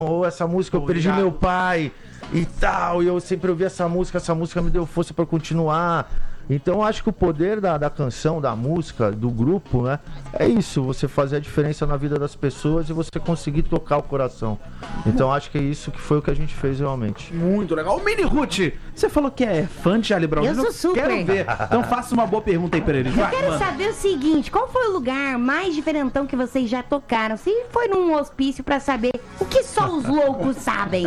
ou essa música eu perdi meu pai e tal, e eu sempre ouvi essa música me deu força pra continuar. Então eu acho que o poder da canção, da música, do grupo, né? É isso, você fazer a diferença na vida das pessoas e você conseguir tocar o coração. Então acho que é isso que foi o que a gente fez realmente. Muito legal. O Mini Ruth, você falou que é fã de Charlie Brown. Eu sou super. Quero ver. Então faça uma boa pergunta aí pra eles. Eu quero saber o seguinte, qual foi o lugar mais diferentão que vocês já tocaram? Se foi num hospício pra saber o que só os loucos sabem.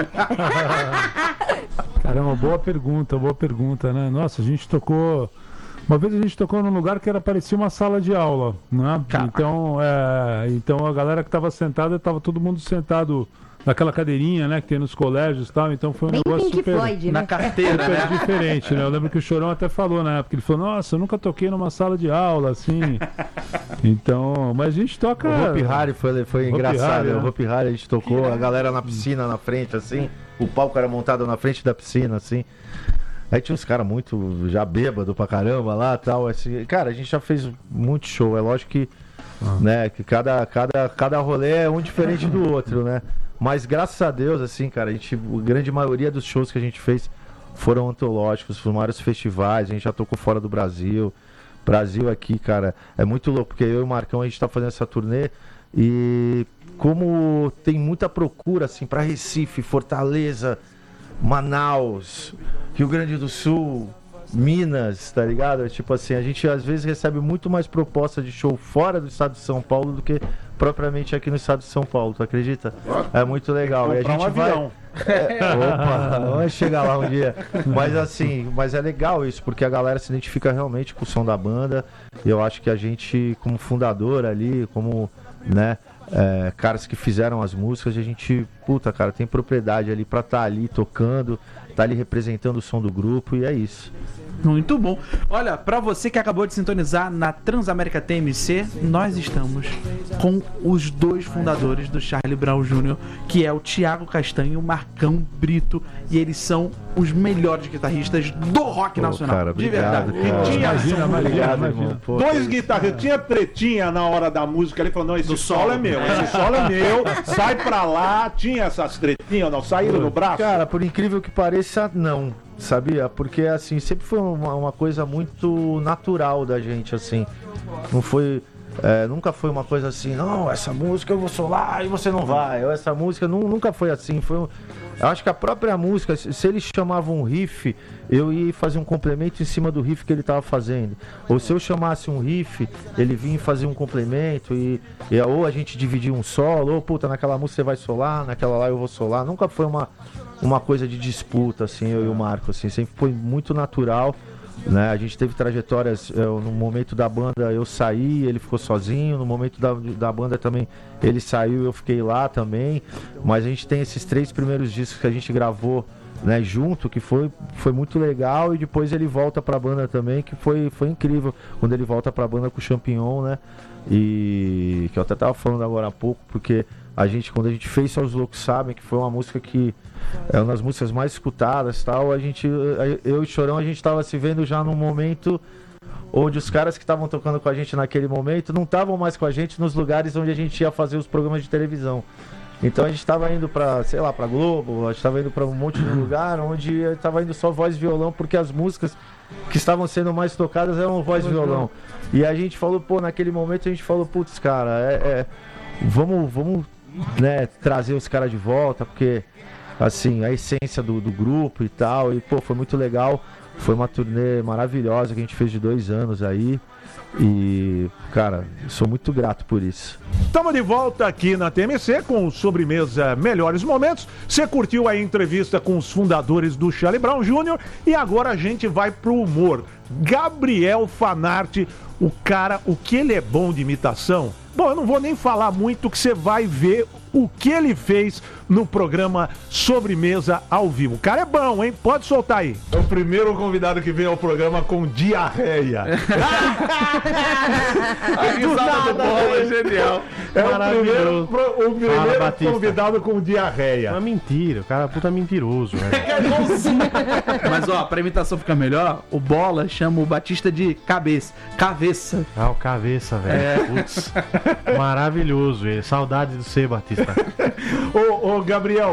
Caramba, boa pergunta, né? Nossa, a gente tocou... Uma vez a gente tocou num lugar que parecia uma sala de aula, né? Então a galera que estava sentada, estava todo mundo sentado naquela cadeirinha, né? Que tem nos colégios e tal. Então foi um negócio Pink super... Floyd, né? Na carteira, super né? diferente, né? Eu lembro que o Chorão até falou na época, ele falou, nossa, eu nunca toquei numa sala de aula, assim. Então, mas a gente toca... O Hopi Hari foi engraçado, Hari, o Hopi Hari a gente tocou, a galera na piscina na frente, assim, o palco era montado na frente da piscina, assim. Aí tinha uns caras muito já bêbado pra caramba lá e tal, assim. Cara, a gente já fez muito show, é lógico que, né, que cada rolê é um diferente do outro, né? Mas graças a Deus, assim, cara, a grande maioria dos shows que a gente fez foram antológicos, foram vários festivais, a gente já tocou fora do Brasil. Brasil aqui, cara, é muito louco, porque eu e o Marcão, a gente tá fazendo essa turnê e como tem muita procura, assim, pra Recife, Fortaleza, Manaus, Rio Grande do Sul, Minas, tá ligado? Tipo assim, a gente às vezes recebe muito mais proposta de show fora do estado de São Paulo do que propriamente aqui no estado de São Paulo, tu acredita? É muito legal. E a gente vai... Opa, vamos chegar lá um dia. Mas assim, mas é legal isso, porque a galera se identifica realmente com o som da banda. E eu acho que a gente, como fundador ali, como, né, caras que fizeram as músicas, a gente, puta, cara, tem propriedade ali pra estar ali tocando, tá ali representando o som do grupo, e é isso. Muito bom. Olha, pra você que acabou de sintonizar na Transamérica TMC, nós estamos com os dois fundadores do Charlie Brown Jr., que é o Thiago Castanho e o Marcão Brito, e eles são os melhores guitarristas do rock nacional. Cara, de obrigado, verdade. cara. Imagina. Dois guitarristas, tinha tretinha na hora da música, ele falou, não, esse solo é meu, esse solo é meu, sai pra lá, tinha essas tretinhas, não, saíram no braço? Cara, por incrível que pareça, não, sabia? Porque, assim, sempre foi uma coisa muito natural da gente, assim, não foi... nunca foi uma coisa assim, não, essa música eu vou solar e você não vai, ou essa música nunca foi assim, eu acho que a própria música, se eles chamavam um riff, eu ia fazer um complemento em cima do riff que ele estava fazendo, ou se eu chamasse um riff, ele vinha fazer um complemento ou a gente dividia um solo, ou puta, naquela música você vai solar, naquela lá eu vou solar, nunca foi uma coisa de disputa, assim, eu e o Marco, assim, sempre foi muito natural. Né? A gente teve trajetórias, no momento da banda eu saí, ele ficou sozinho, no momento da banda também ele saiu, eu fiquei lá também, mas a gente tem esses 3 primeiros discos que a gente gravou, né, junto, que foi muito legal, e depois ele volta pra banda também, que foi incrível, quando ele volta pra banda com o Champignon, né, e que eu até tava falando agora há pouco, porque quando a gente fez Só os Loucos Sabem, que foi uma música que é uma das músicas mais escutadas e tal, eu e o Chorão, a gente tava se vendo já num momento onde os caras que estavam tocando com a gente naquele momento não estavam mais com a gente nos lugares onde a gente ia fazer os programas de televisão. Então a gente tava indo pra, sei lá, pra Globo, a gente tava indo pra um monte de lugar onde tava indo só voz e violão, porque as músicas que estavam sendo mais tocadas eram voz e violão. E a gente falou, naquele momento a gente falou, putz, cara, vamos, né, trazer os caras de volta, porque assim, a essência do grupo e tal, e foi muito legal, foi uma turnê maravilhosa que a gente fez de 2 anos aí, e cara, sou muito grato por isso. Estamos de volta aqui na TMC com o Sobremesa Melhores Momentos. Você curtiu a entrevista com os fundadores do Charlie Brown Jr. e agora a gente vai pro humor. Gabriel Fanarti, o cara, o que ele é bom de imitação? Bom, eu não vou nem falar muito, que você vai ver o que ele fez no programa Sobremesa ao vivo. O cara é bom, hein? Pode soltar aí. É o primeiro convidado que vem ao programa com diarreia. A risada do Bola é genial. É o primeiro convidado com diarreia. Uma mentira, o cara é puta mentiroso, velho. Mas ó, pra imitação ficar melhor, o Bola chama o Batista de Cabeça. Ah, o Cabeça, velho. Putz, maravilhoso ele. Saudade do C, Batista. Ô, Gabriel,